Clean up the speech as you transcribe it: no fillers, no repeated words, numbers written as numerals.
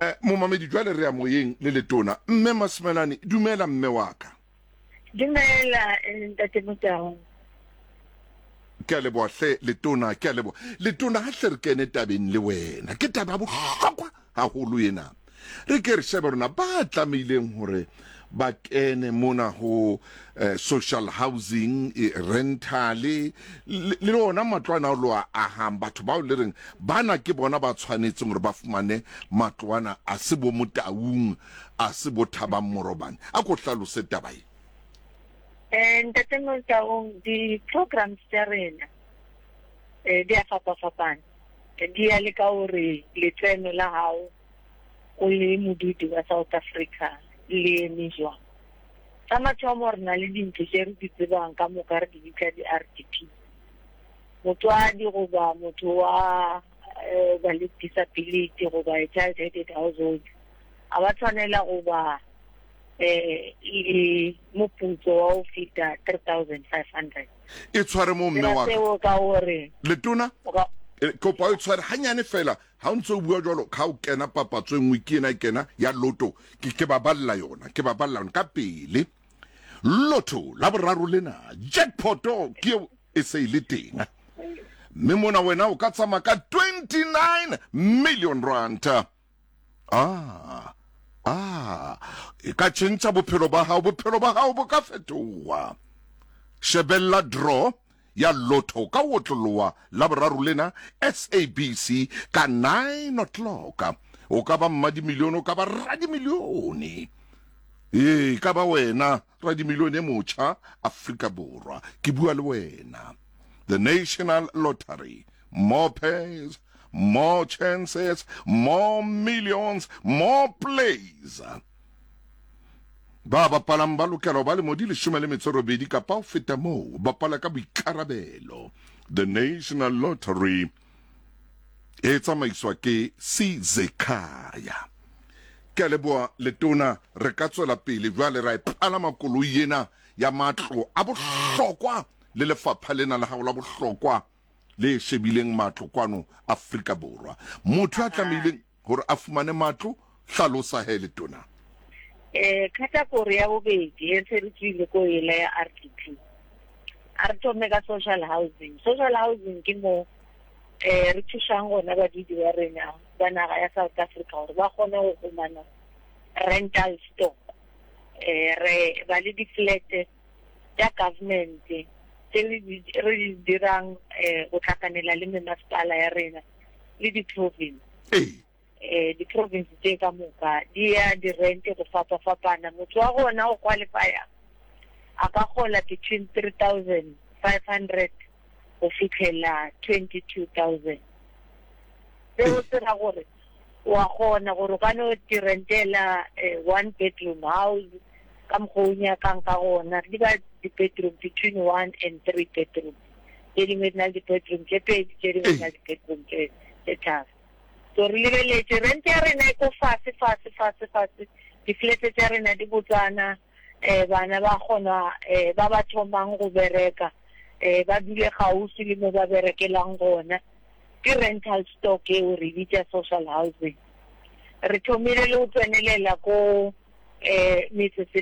Momamedi jwale re ya moyeng le letona mme Masimelane dumela mme wa ka. Dumela ntate Motao. Ke a leboha hle letona ke a leboha. Letona ha hle re kene tabeng le wena ke taba bohlokwa haholo ena. Re ke re shebe rona ba tlameileng hore ba kene mona ho social housing rental le lona matlwana lo a hang batho ba le reng bana ke bona ba tshwanetseng hore ba fumane matlwana a se bo Motaung a se bo Thabang Morobane a go hlalose taba e. Ntate Motao di programs tsa rena di a fapafapana di a le ka hore letseno la hao o le modudi wa South Africa le mejwa tsa mathomo rena le dintlo tse re di tsebang ka moka re di bitsa di RDP motswadi goba motho wa ba le disability goba a child-headed household a ba tshwanela goba moputso wa o feta 3,500 e tshware mo mme wa ka letona kopa o tshware hanyane fela ha o ntse o bua jwalo ka o kena papatso engwe ke ena kena ya loto ke ba balla yona ka pele loto la boraro lena jackpot ke e se ile teng mme mona wena o ka tsama ka 29 million rand e ka tshentsa bophelo ba hao bo ka fetoha shebella draw ya loto ka wotloloa la boraro lena SABC ka 9 o'clock o ka ba mmadimilione o ka ba radimilione ka ba wena radimilione motjha Afrika Borwa ke bua le wena. The National Lottery, more pays, more chances, more millions, more plays. Ba bapalang ba lokela ba le modile 12 kapa o feta moo bapala ka boikarabelo. The National Lottery e tsamaiswa ke Sizekaya. Ke leboa letona re ka tswela pele jwale ra ipala makoloi ena ya matlo a bohlokwa le lefapha lena la hao la bohlokwa le shebileng matlo kwano Afrika Borwa motho a tlameileng hore a fumane matlo hlalosa he letona. Category ya bobedi e tshweretswile ko ile ya RDP a re thome ka social housing ke mo re thushang gona badudi ba rena ba naga ya South Africa gore ba kgone go fumana rental stock re ba le di-flat ya government tse re dirang go tlhakanela le masepala ya rena le di-province di-province tse ka moka di ya di-rente go fapafapana motho wa gona o qualifya a ka gola between 3,500 go fitlhela 22,000 seo se ra gore wa gona gore o ka no di-rentela 1 bedroom house ka mokgwa o nyakang ka gona di ba di-bedroom between 1 and 3 bedroom tse dingwe di na le di-bedroom tse pedi tse dingwe di na le di-bedroom tse tharo so re lebeletse rente ya rena e ko fase di-flete tsa rena di botsana bana ba kgona ba ba thomang go bereka ba dule gausi le mo ba berekelang gona ke rental stock e o re bitsa social housing re thomile le go tsenelela ko metse